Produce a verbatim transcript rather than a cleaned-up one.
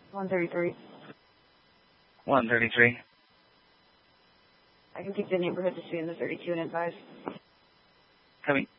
one thirty-three. one thirty-three. I can keep the neighborhood to stay in the thirty-two and advise. Copy.